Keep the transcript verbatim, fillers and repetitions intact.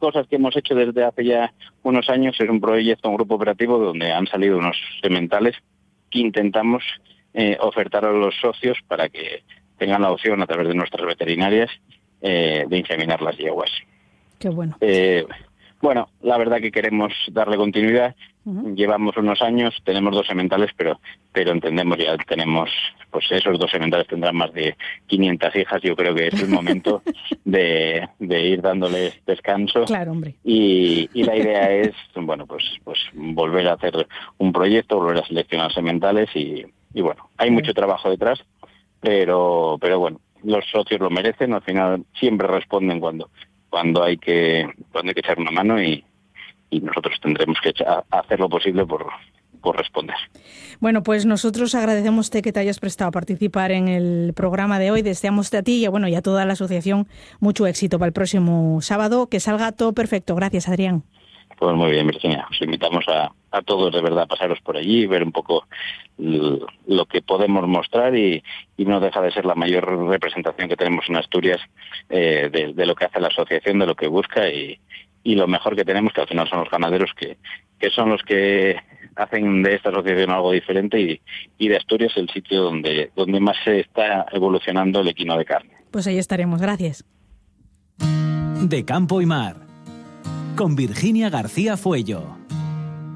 cosas que hemos hecho desde hace ya unos años es un proyecto, un grupo operativo donde han salido unos sementales que intentamos eh, ofertar a los socios para que tengan la opción a través de nuestras veterinarias eh, de inseminar las yeguas. Qué bueno. Eh, bueno, la verdad que queremos darle continuidad. Uh-huh. Llevamos unos años, tenemos dos sementales, pero pero entendemos, ya tenemos, pues esos dos sementales tendrán más de quinientas hijas. Yo creo que es el momento de, de ir dándoles descanso. Claro, hombre. Y, y la idea es, bueno, pues pues volver a hacer un proyecto, volver a seleccionar sementales y, y bueno, hay Claro. mucho trabajo detrás, pero pero bueno, los socios lo merecen. Al final siempre responden cuando cuando hay que cuando hay que echar una mano y, y nosotros tendremos que echar, hacer lo posible por, por responder. Bueno, pues nosotros agradecemos que te hayas prestado a participar en el programa de hoy. Deseamos a ti y, bueno, y a toda la asociación mucho éxito para el próximo sábado. Que salga todo perfecto. Gracias, Adrián. Pues muy bien, Virginia. Os invitamos a, a todos, de verdad, a pasaros por allí, ver un poco lo que podemos mostrar y, y no deja de ser la mayor representación que tenemos en Asturias eh, de, de lo que hace la asociación, de lo que busca y, y lo mejor que tenemos, que al final son los ganaderos, que, que son los que hacen de esta asociación algo diferente y, y de Asturias el sitio donde, donde más se está evolucionando el equino de carne. Pues ahí estaremos. Gracias. De Campo y Mar, con Virginia García Fuello.